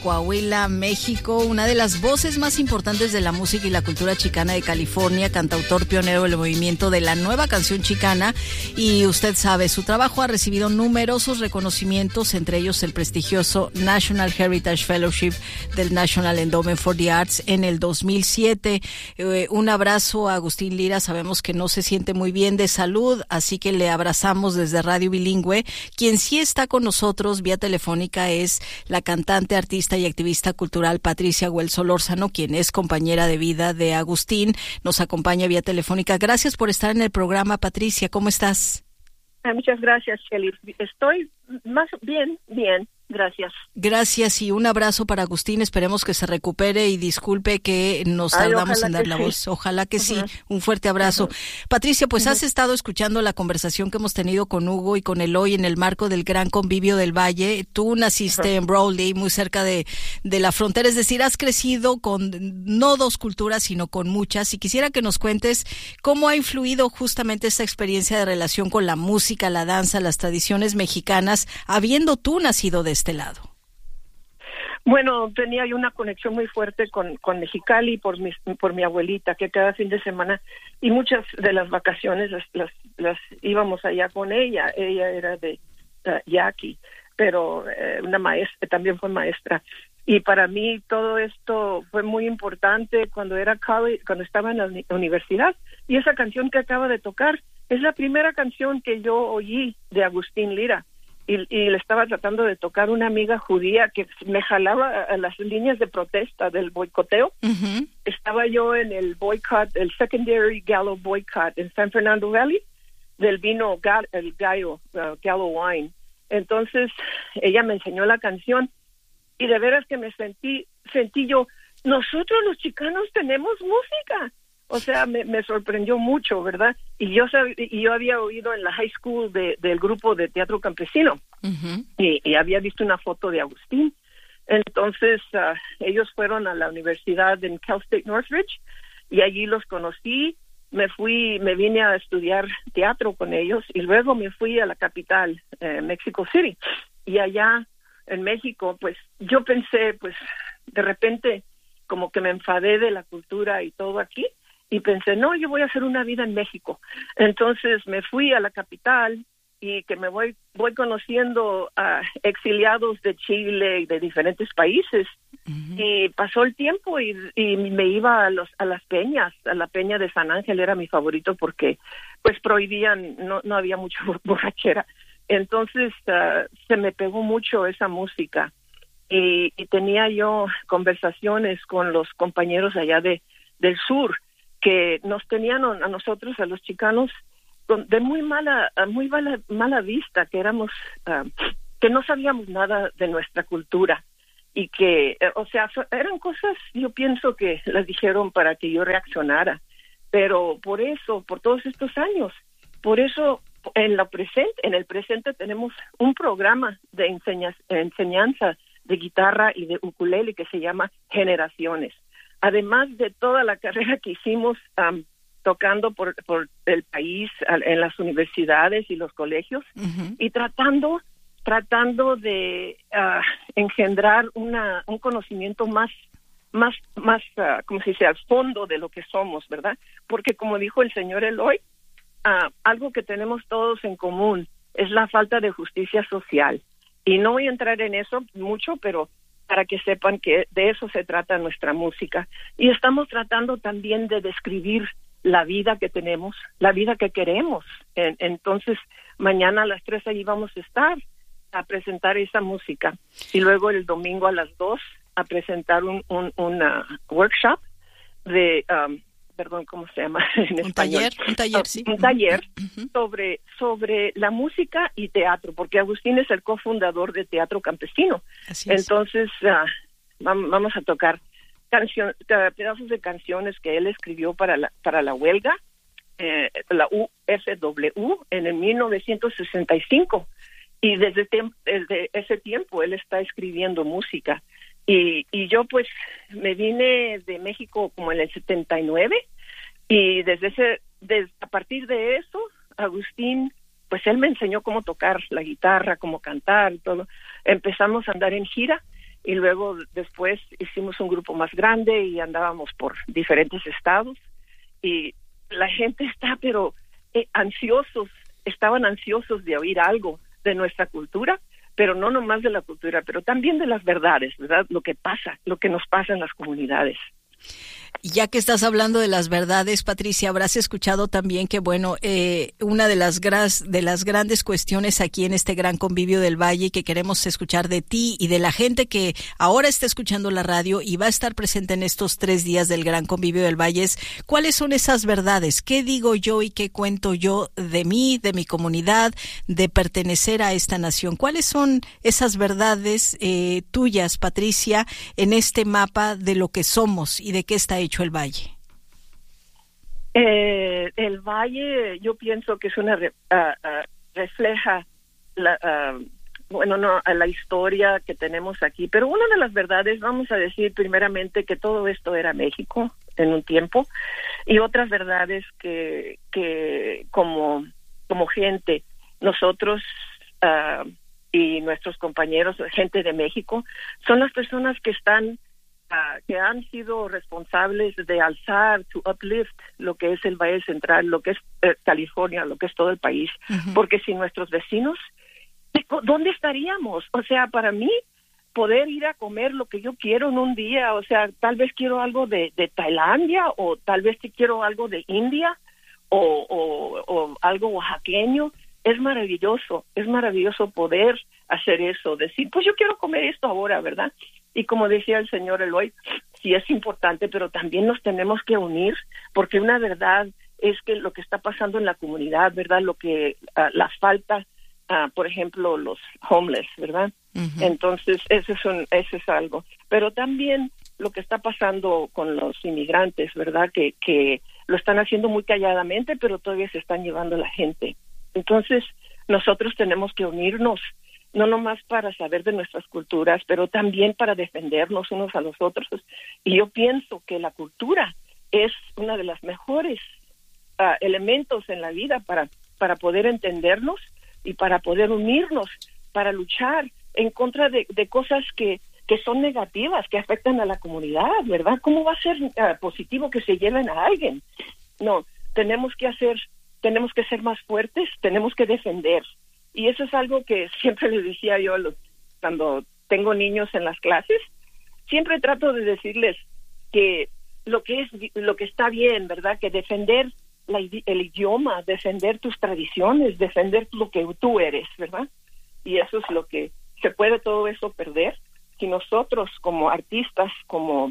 Coahuila, México, una de las voces más importantes de la música y la cultura chicana de California, cantautor pionero del movimiento de la nueva canción chicana, y usted sabe, su trabajo ha recibido numerosos reconocimientos, entre ellos el prestigioso National Heritage Fellowship del National Endowment for the Arts en el 2007. Un abrazo a Agustín Lira, sabemos que no se siente muy bien de salud, así que le abrazamos desde Radio Bilingüe. Quien sí está con nosotros vía telefónica es la cantante, artista y activista cultural Patricia Güell Solórzano, quien es compañera de vida de Agustín. Nos acompaña vía telefónica. Gracias por estar en el programa, Patricia. ¿Cómo estás? Muchas gracias, Shelly. Estoy más bien, gracias. Gracias y un abrazo para Agustín. Esperemos que se recupere y disculpe que nos tardamos en dar la voz. Ojalá que sí. Un fuerte abrazo. Patricia, pues has estado escuchando la conversación que hemos tenido con Hugo y con Eloy en el marco del Gran Convivio del Valle. Tú naciste en Brawley, muy cerca de la frontera, es decir, has crecido con no dos culturas, sino con muchas. Y quisiera que nos cuentes cómo ha influido justamente esta experiencia de relación con la música, la danza, las tradiciones mexicanas, habiendo tú nacido de este lado. Bueno, tenía yo una conexión muy fuerte con Mexicali por mi abuelita, que cada fin de semana y muchas de las vacaciones las íbamos allá con ella. Ella era de Yaqui, pero una maestra, también fue maestra. Y para mí todo esto fue muy importante cuando estaba en la universidad. Y esa canción que acaba de tocar es la primera canción que yo oí de Agustín Lira. Y le estaba tratando de tocar una amiga judía que me jalaba a las líneas de protesta del boicoteo. Uh-huh. Estaba yo en el boycott, el secondary Gallo boycott en San Fernando Valley, del vino el Gallo Wine. Entonces ella me enseñó la canción y de veras que me sentí yo, nosotros los chicanos tenemos música. O sea, me sorprendió mucho, ¿verdad? Y yo había oído en la high school del grupo de teatro campesino. Uh-huh. y había visto una foto de Agustín. Entonces, ellos fueron a la universidad en Cal State Northridge y allí los conocí. Me vine a estudiar teatro con ellos y luego me fui a la capital, Mexico City. Y allá en México, pues, yo pensé, pues, de repente, como que me enfadé de la cultura y todo aquí. Y pensé, no, yo voy a hacer una vida en México. Entonces me fui a la capital y que me voy conociendo a exiliados de Chile y de diferentes países. Uh-huh. Y pasó el tiempo y me iba a las peñas. A la peña de San Ángel era mi favorito porque pues prohibían, no había mucha borrachera. Entonces se me pegó mucho esa música. Y tenía yo conversaciones con los compañeros allá del sur, que nos tenían a nosotros, a los chicanos, de muy mala vista, que éramos, que no sabíamos nada de nuestra cultura y que, o sea, eran cosas, yo pienso que las dijeron para que yo reaccionara, pero por todos estos años, por eso en el presente tenemos un programa de enseñanza de guitarra y de ukulele que se llama Generaciones. Además de toda la carrera que hicimos tocando por el país, en las universidades y los colegios, uh-huh. y tratando de engendrar un conocimiento más como se dice, al fondo de lo que somos, ¿verdad? Porque como dijo el señor Eloy, algo que tenemos todos en común es la falta de justicia social. Y no voy a entrar en eso mucho, pero para que sepan que de eso se trata nuestra música. Y estamos tratando también de describir la vida que tenemos, la vida que queremos. Entonces, mañana a las 3 allí vamos a estar a presentar esa música. Y luego el domingo a las 2 a presentar un workshop de... perdón, ¿cómo se llama en español? Un taller, sí. Un taller uh-huh. sobre la música y teatro, porque Agustín es el cofundador de Teatro Campesino. Así es. Entonces, vamos a tocar pedazos de canciones que él escribió para la huelga, la UFW, en el 1965. Y desde ese tiempo él está escribiendo música. Y yo pues me vine de México como en el 79 y a partir de eso, Agustín, pues él me enseñó cómo tocar la guitarra, cómo cantar y todo. Empezamos a andar en gira y luego después hicimos un grupo más grande y andábamos por diferentes estados, y la gente está pero estaban ansiosos de oír algo de nuestra cultura, pero no nomás de la cultura, pero también de las verdades, ¿verdad? Lo que nos pasa en las comunidades. Ya que estás hablando de las verdades, Patricia, habrás escuchado también que, bueno, una de las grandes cuestiones aquí en este gran convivio del Valle que queremos escuchar de ti y de la gente que ahora está escuchando la radio y va a estar presente en estos 3 días del gran convivio del Valle es, ¿cuáles son esas verdades? ¿Qué digo yo y qué cuento yo de mí, de mi comunidad, de pertenecer a esta nación? ¿Cuáles son esas verdades tuyas, Patricia, en este mapa de lo que somos y de qué está hecho el Valle? El Valle, yo pienso que es refleja la historia que tenemos aquí, pero una de las verdades, vamos a decir primeramente que todo esto era México en un tiempo, y otras verdades que como gente, nosotros y nuestros compañeros, gente de México, son las personas que han sido responsables de alzar, to uplift, lo que es el Valle Central, lo que es California, lo que es todo el país. Uh-huh. Porque sin nuestros vecinos, ¿dónde estaríamos? O sea, para mí, poder ir a comer lo que yo quiero en un día, o sea, tal vez quiero algo de Tailandia, o tal vez quiero algo de India, o algo oaxaqueño. Es maravilloso poder hacer eso, decir, pues yo quiero comer esto ahora, ¿verdad? Y como decía el señor Eloy, sí es importante, pero también nos tenemos que unir, porque una verdad es que lo que está pasando en la comunidad, ¿verdad? Lo que la falta, por ejemplo, los homeless, ¿verdad? Uh-huh. Entonces, eso es algo. Pero también lo que está pasando con los inmigrantes, ¿verdad? Que lo están haciendo muy calladamente, pero todavía se están llevando la gente. Entonces, nosotros tenemos que unirnos, no nomás para saber de nuestras culturas, pero también para defendernos unos a los otros. Y yo pienso que la cultura es una de las mejores elementos en la vida para poder entendernos y para poder unirnos, para luchar en contra de cosas que son negativas, que afectan a la comunidad, ¿verdad? ¿Cómo va a ser positivo que se lleven a alguien? No, tenemos que ser más fuertes, tenemos que defender. Y eso es algo que siempre les decía yo cuando tengo niños en las clases, siempre trato de decirles que lo que está bien, ¿verdad? Que defender el idioma, defender tus tradiciones, defender lo que tú eres, ¿verdad? Y eso es lo que se puede todo eso perder si nosotros como artistas, como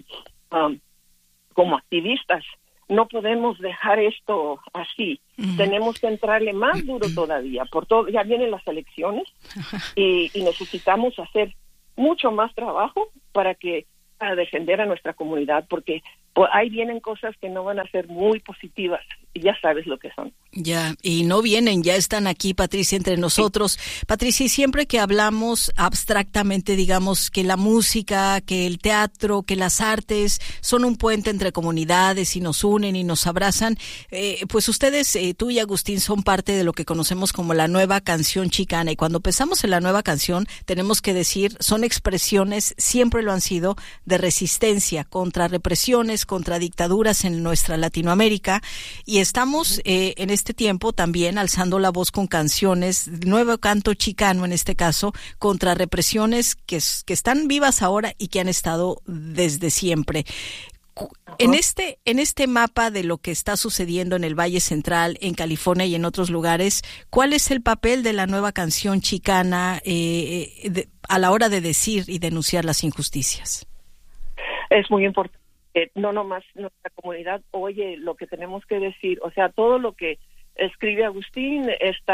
activistas, no podemos dejar esto así. Uh-huh. Tenemos que entrarle más duro todavía. Ya vienen las elecciones y necesitamos hacer mucho más trabajo para defender a nuestra comunidad, porque ahí vienen cosas que no van a ser muy positivas y ya sabes lo que son. Ya, y no vienen, ya están aquí, Patricia, entre nosotros. Sí. Patricia, y siempre que hablamos abstractamente, digamos que la música, que el teatro, que las artes son un puente entre comunidades y nos unen y nos abrazan, pues ustedes, tú y Agustín, son parte de lo que conocemos como la nueva canción chicana. Y cuando pensamos en la nueva canción, tenemos que decir, son expresiones, siempre lo han sido, de resistencia contra represiones, contra dictaduras en nuestra Latinoamérica. Y estamos en este tiempo también alzando la voz con canciones, nuevo canto chicano en este caso, contra represiones que están vivas ahora y que han estado desde siempre. En este mapa de lo que está sucediendo en el Valle Central, en California y en otros lugares, ¿cuál es el papel de la nueva canción chicana a la hora de decir y denunciar las injusticias? Es muy importante. No nomás nuestra comunidad oye lo que tenemos que decir, o sea, todo lo que escribe Agustín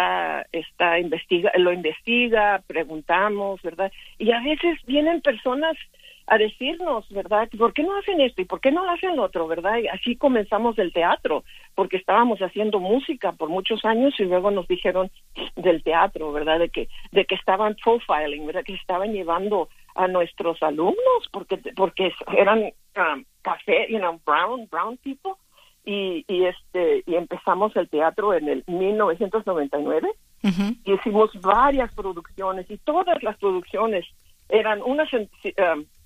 lo investiga, preguntamos, ¿verdad? Y a veces vienen personas a decirnos, ¿verdad? ¿Por qué no hacen esto y por qué no hacen lo otro, verdad? Y así comenzamos el teatro, porque estábamos haciendo música por muchos años y luego nos dijeron del teatro, ¿verdad? De que estaban profiling, ¿verdad? Que estaban llevando a nuestros alumnos porque eran café, brown people, y empezamos el teatro en el 1999. Uh-huh. Y hicimos varias producciones y todas las producciones eran unas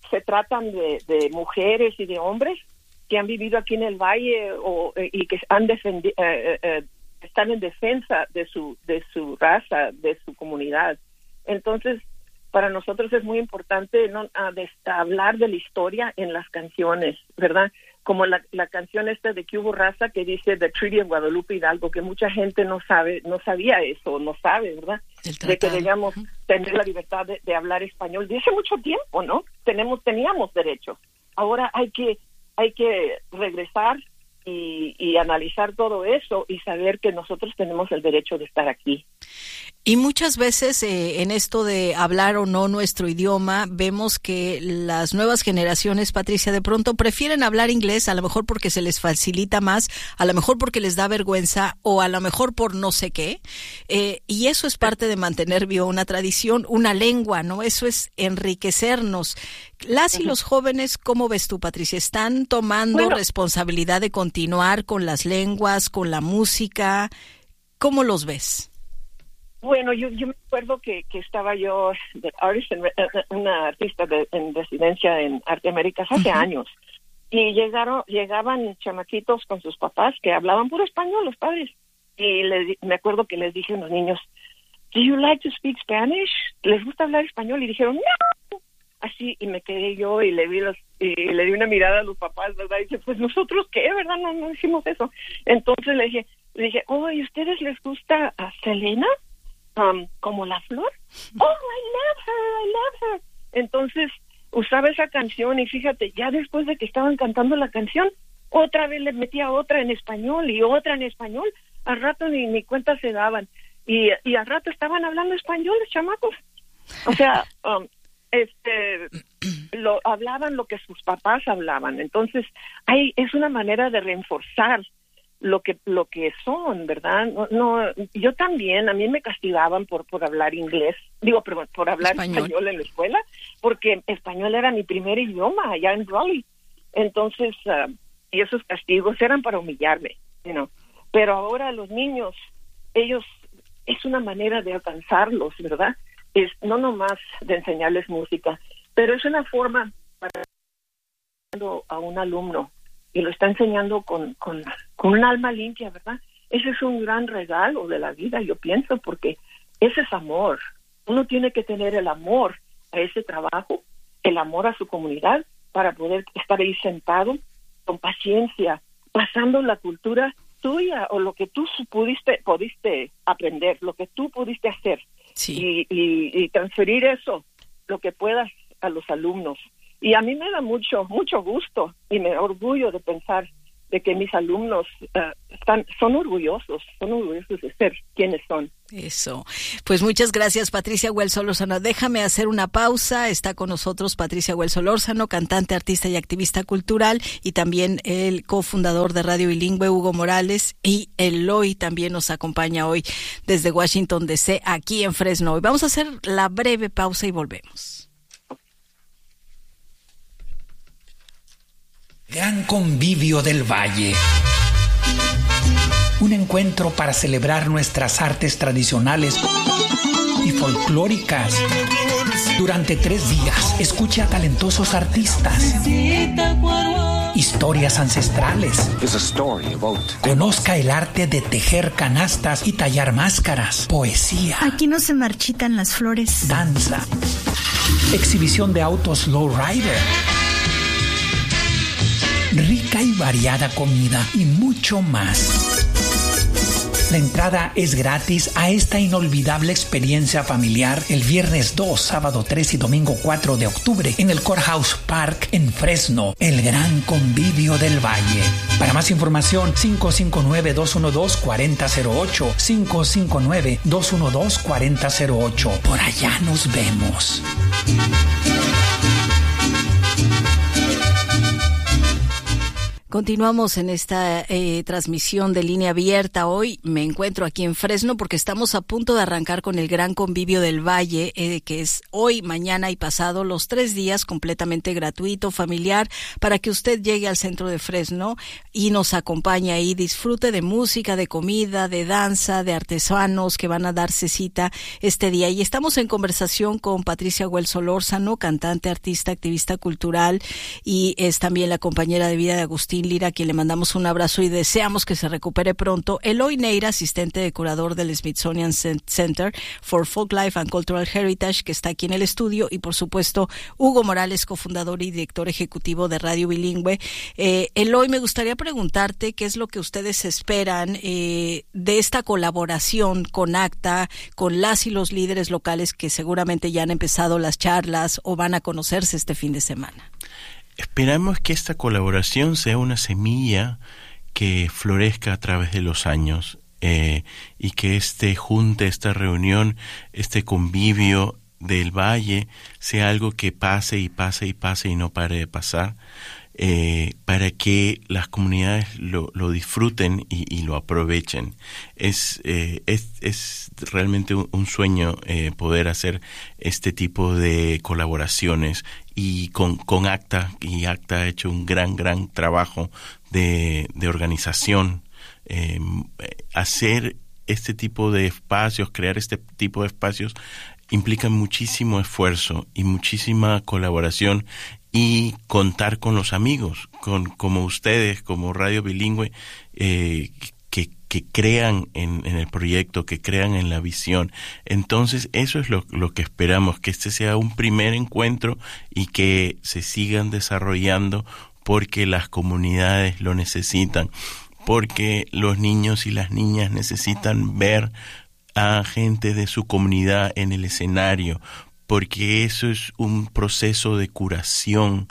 se tratan de mujeres y de hombres que han vivido aquí en el Valle y que han están en defensa de su raza, de su comunidad. Entonces, para nosotros es muy importante hablar de la historia en las canciones, ¿verdad? Como la canción esta de Que Hubo Raza, que dice The Treaty of Guadalupe Hidalgo, que mucha gente no sabía eso, no sabe, ¿verdad? De que debíamos tener la libertad de hablar español. De hace mucho tiempo, ¿no? Teníamos derechos. Ahora hay que regresar y analizar todo eso y saber que nosotros tenemos el derecho de estar aquí. Y muchas veces en esto de hablar o no nuestro idioma, vemos que las nuevas generaciones, Patricia, de pronto prefieren hablar inglés, a lo mejor porque se les facilita más, a lo mejor porque les da vergüenza o a lo mejor por no sé qué. Y eso es parte de mantener viva una tradición, una lengua, ¿no? Eso es enriquecernos. Las y los jóvenes, ¿cómo ves tú, Patricia? ¿Están tomando responsabilidad de continuar con las lenguas, con la música? ¿Cómo los ves? Bueno, yo me acuerdo que estaba yo una artista en residencia en Arte Américas hace años, y llegaban chamaquitos con sus papás que hablaban puro español, los padres, y me acuerdo que les dije a los niños, "Do you like to speak Spanish? ¿Les gusta hablar español?" Y dijeron, "No." Así, y me quedé yo y le di una mirada a los papás, ¿verdad? Y dice, pues nosotros qué, ¿verdad? No hicimos eso. Entonces le dije, "Oh, ¿y ustedes les gusta a Selena? Como la flor." "Oh, I love her. Entonces usaba esa canción y fíjate, ya después de que estaban cantando la canción, otra vez le metía otra en español y otra en español. Al rato ni cuenta se daban. Y al rato estaban hablando español los chamacos. O sea, hablaban lo que sus papás hablaban. Entonces, es una manera de reforzar lo que son, ¿verdad? No, yo también, a mí me castigaban por hablar inglés, por hablar español en la escuela, porque español era mi primer idioma allá en Raleigh. Entonces, y esos castigos eran para humillarme, Pero ahora los niños, ellos, es una manera de alcanzarlos, ¿verdad? Es no nomás de enseñarles música, pero es una forma para a un alumno y lo está enseñando con un alma limpia, ¿verdad? Ese es un gran regalo de la vida, yo pienso, porque ese es amor. Uno tiene que tener el amor a ese trabajo, el amor a su comunidad, para poder estar ahí sentado con paciencia, pasando la cultura tuya o lo que tú pudiste aprender, lo que tú pudiste hacer, sí. y transferir eso, lo que puedas, a los alumnos. Y a mí me da mucho gusto y me orgullo de pensar de que mis alumnos son orgullosos de ser quienes son. Eso. Pues muchas gracias, Patricia Güell Solórzano. Déjame hacer una pausa. Está con nosotros Patricia Güell Solórzano, cantante, artista y activista cultural, y también el cofundador de Radio Bilingüe, Hugo Morales, y Eloy también nos acompaña hoy desde Washington DC, aquí en Fresno. Y vamos a hacer la breve pausa y volvemos. Gran Convivio del Valle. Un encuentro para celebrar nuestras artes tradicionales y folclóricas. Durante 3 días, escuche a talentosos artistas, historias ancestrales, conozca el arte de tejer canastas y tallar máscaras, poesía. Aquí no se marchitan las flores. Danza, exhibición de autos lowrider, rica y variada comida y mucho más. La entrada es gratis a esta inolvidable experiencia familiar el viernes 2, sábado 3 y domingo 4 de octubre en el Courthouse Park en Fresno, el Gran Convivio del Valle. Para más información, 559-212-4008, 559-212-4008. Por allá nos vemos. Continuamos en esta transmisión de Línea Abierta. Hoy me encuentro aquí en Fresno porque estamos a punto de arrancar con el Gran Convivio del Valle, que es hoy, mañana y pasado, los 3 días, completamente gratuito, familiar, para que usted llegue al centro de Fresno y nos acompañe ahí, disfrute de música, de comida, de danza, de artesanos que van a darse cita este día. Y estamos en conversación con Patricia Güell Solórzano, cantante, artista, activista cultural, y es también la compañera de vida de Agustín Lira, a quien le mandamos un abrazo y deseamos que se recupere pronto. Eloy Neira, asistente de curador del Smithsonian Center for Folklife and Cultural Heritage, que está aquí en el estudio, y por supuesto Hugo Morales, cofundador y director ejecutivo de Radio Bilingüe. Eloy, me gustaría preguntarte qué es lo que ustedes esperan de esta colaboración con ACTA, con las y los líderes locales que seguramente ya han empezado las charlas o van a conocerse este fin de semana. Esperamos que esta colaboración sea una semilla que florezca a través de los años, y que esta reunión, este convivio del Valle sea algo que pase y pase y pase y no pare de pasar, para que las comunidades lo disfruten y lo aprovechen. Es realmente un sueño poder hacer este tipo de colaboraciones, y con ACTA, y ACTA ha hecho un gran trabajo de organización. Hacer este tipo de espacios, crear este tipo de espacios implica muchísimo esfuerzo y muchísima colaboración, y contar con los amigos, como ustedes, como Radio Bilingüe, que crean en el proyecto, que crean en la visión. Entonces, eso es lo que esperamos, que este sea un primer encuentro y que se sigan desarrollando, porque las comunidades lo necesitan, porque los niños y las niñas necesitan ver a gente de su comunidad en el escenario, porque eso es un proceso de curación,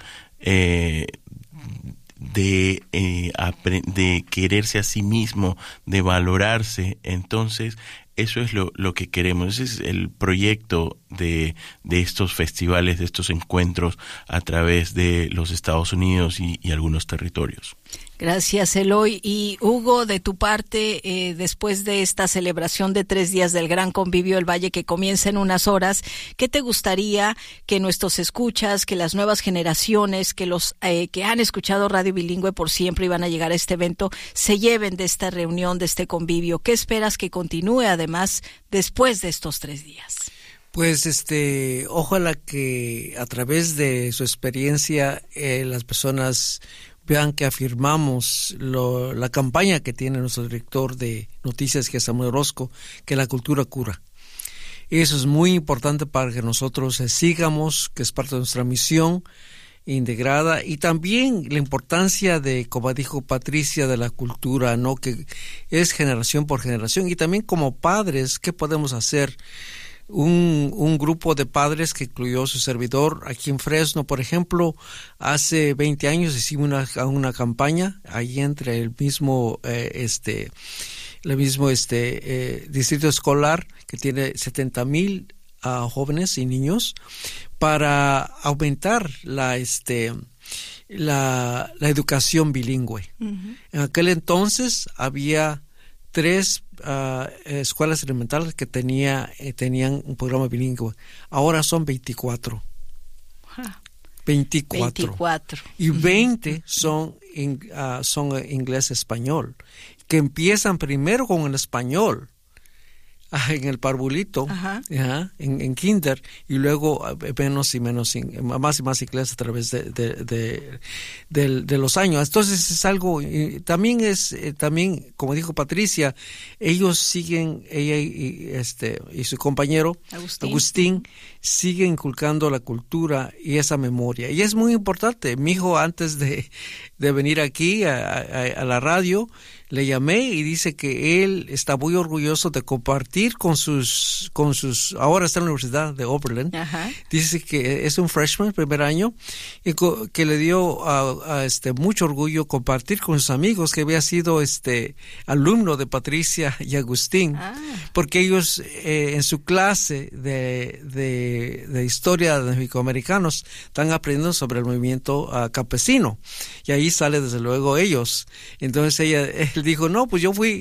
de quererse a sí mismo, de valorarse. Entonces, eso es lo que queremos. Ese es el proyecto de estos festivales, de estos encuentros a través de los Estados Unidos y algunos territorios. Gracias, Eloy. Y Hugo, de tu parte, después de esta celebración de 3 días del Gran Convivio del Valle que comienza en unas horas, ¿qué te gustaría que nuestros escuchas, que las nuevas generaciones, que los que han escuchado Radio Bilingüe por siempre y van a llegar a este evento, se lleven de esta reunión, de este convivio? ¿Qué esperas que continúe además después de estos 3 días? Pues ojalá que a través de su experiencia las personas vean que afirmamos la campaña que tiene nuestro director de noticias, que es Samuel Orozco, que la cultura cura. Eso es muy importante para que nosotros sigamos, que es parte de nuestra misión integrada, y también la importancia de, como dijo Patricia, de la cultura, ¿no? Que es generación por generación, y también como padres, ¿qué podemos hacer? Un grupo de padres que incluyó su servidor aquí en Fresno, por ejemplo, hace 20 años hicimos una campaña ahí entre el mismo distrito escolar, que tiene 70,000 jóvenes y niños, para aumentar la educación bilingüe. Uh-huh. En aquel entonces había 3 escuelas elementales que tenían un programa bilingüe. Ahora son 24. 24. Y 20 son inglés-español, que empiezan primero con el español en el parvulito, en kinder, y luego menos y menos, más y más inglés a través de los años. Entonces es algo, también como dijo Patricia, ellos siguen, ella y su compañero Agustín siguen inculcando la cultura y esa memoria, y es muy importante. Mi hijo, antes de venir aquí a la radio, le llamé y dice que él está muy orgulloso de compartir con sus ahora está en la Universidad de Oberlin. Ajá. Dice que es un freshman, primer año, y que le dio a mucho orgullo compartir con sus amigos que había sido alumno de Patricia y Agustín, porque ellos en su clase de historia de mexicoamericanos están aprendiendo sobre el movimiento campesino, y ahí sale desde luego ellos. Entonces él dijo, no, pues yo fui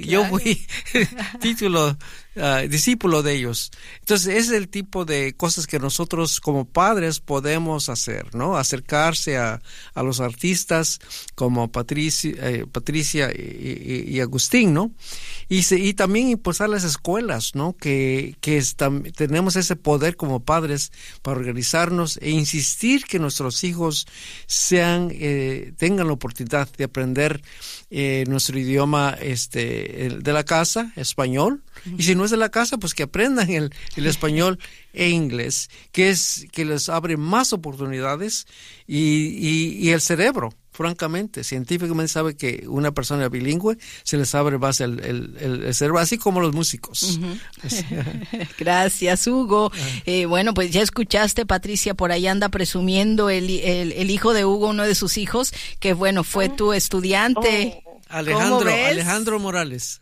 discípulo de ellos. Entonces es el tipo de cosas que nosotros como padres podemos hacer, ¿no? Acercarse a los artistas como Patricia y Agustín, ¿no? Y también impulsar las escuelas, ¿no? Que tenemos ese poder como padres para organizarnos e insistir que nuestros hijos tengan la oportunidad de aprender nuestro idioma de la casa, español, y si no es de la casa, pues que aprendan el español e inglés, que les abre más oportunidades y el cerebro. Francamente, científicamente sabe que una persona bilingüe se les abre más el cerebro, así como los músicos. Uh-huh. Gracias, Hugo. Bueno, pues ya escuchaste, Patricia, por ahí anda presumiendo el hijo de Hugo, uno de sus hijos, que bueno, fue tu estudiante. Alejandro Morales.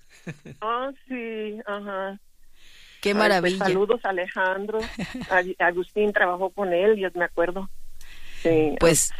Sí, ajá. Qué maravilla. Pues, saludos a Alejandro. Agustín trabajó con él, yo me acuerdo. Sí, pues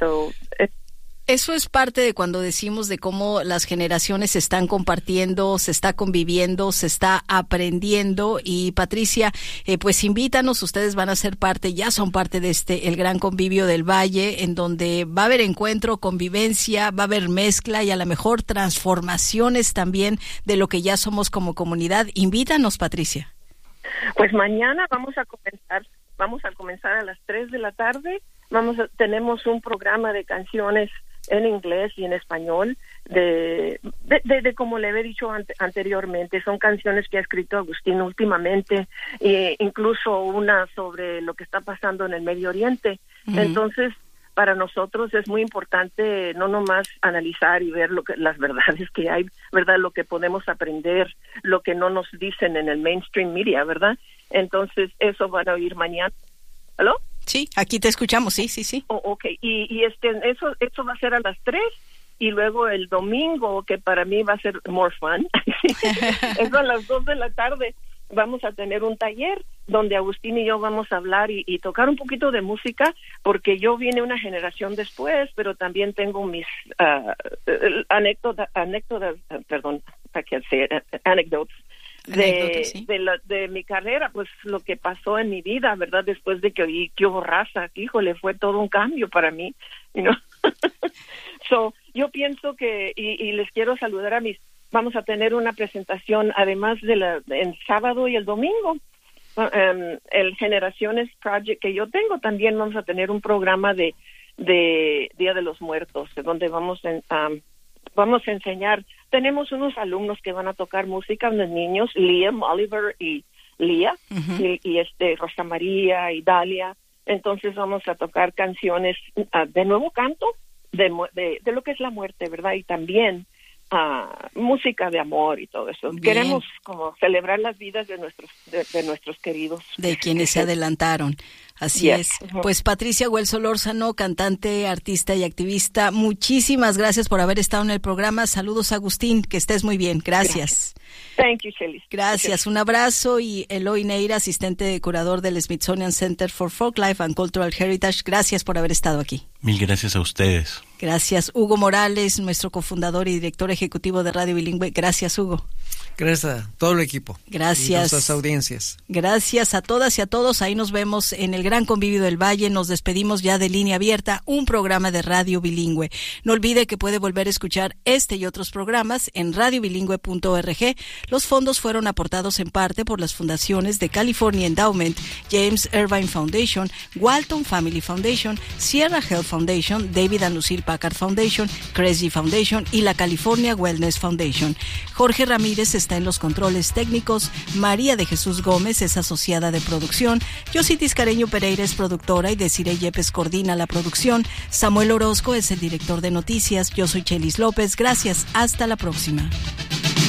eso es parte de cuando decimos de cómo las generaciones se están compartiendo, se está conviviendo, se está aprendiendo. Y Patricia, pues invítanos, ustedes van a ser parte, ya son parte de el gran convivio del Valle, en donde va a haber encuentro, convivencia, va a haber mezcla y a lo mejor transformaciones también de lo que ya somos como comunidad. Invítanos, Patricia. Pues mañana vamos a comenzar a las 3 de la tarde. Tenemos un programa de canciones en inglés y en español, de como le he dicho anteriormente, son canciones que ha escrito Agustín últimamente, e incluso una sobre lo que está pasando en el Medio Oriente. Uh-huh. Entonces, para nosotros es muy importante no nomás analizar y ver las verdades que hay, ¿verdad? Lo que podemos aprender, lo que no nos dicen en el mainstream media, ¿verdad? Entonces, eso van a oír mañana. ¿Aló? Sí, aquí te escuchamos, sí. Oh, okay. Y eso va a ser a las 3, y luego el domingo, que para mí va a ser more fun, eso a las 2 de la tarde, vamos a tener un taller donde Agustín y yo vamos a hablar y tocar un poquito de música, porque yo vine una generación después, pero también tengo mis anécdotas de mi carrera, pues lo que pasó en mi vida, ¿verdad? Después de que oí que hubo raza, híjole, fue todo un cambio para mí, you know? So, yo pienso que, y les quiero saludar vamos a tener una presentación, además el sábado y el domingo, el Generaciones Project que yo tengo, también vamos a tener un programa de Día de los Muertos, donde vamos a enseñar. Tenemos unos alumnos que van a tocar música, unos niños, Liam, Oliver y Lía, uh-huh. y Rosa María y Dalia. Entonces vamos a tocar canciones de nuevo canto, de lo que es la muerte, ¿verdad? Y también música de amor y todo eso. Bien. Queremos como celebrar las vidas de nuestros queridos. De quienes se adelantaron. Así es. Pues Patricia Güell Solórzano, cantante, artista y activista, muchísimas gracias por haber estado en el programa. Saludos, Agustín, que estés muy bien. Gracias. Thank you, Shelly. Gracias, un abrazo. Y Eloy Neira, asistente de curador del Smithsonian Center for Folklife and Cultural Heritage, gracias por haber estado aquí. Mil gracias a ustedes. Gracias, Hugo Morales, nuestro cofundador y director ejecutivo de Radio Bilingüe. Gracias, Hugo. Gracias a todo el equipo. Gracias. Y nuestras audiencias. Gracias a todas y a todos. Ahí nos vemos en el Gran Convivio del Valle. Nos despedimos ya de Línea Abierta, un programa de Radio Bilingüe. No olvide que puede volver a escuchar este y otros programas en radiobilingüe.org. Los fondos fueron aportados en parte por las fundaciones de California Endowment, James Irvine Foundation, Walton Family Foundation, Sierra Health Foundation, David and Lucille Packard Foundation, Cresci Foundation y la California Wellness Foundation. Jorge Ramírez está en los controles técnicos, María de Jesús Gómez es asociada de producción, Yossi Tiscareño Pereira es productora y Desiree Yepes coordina la producción, Samuel Orozco es el director de noticias, yo soy Chelis López, gracias, hasta la próxima.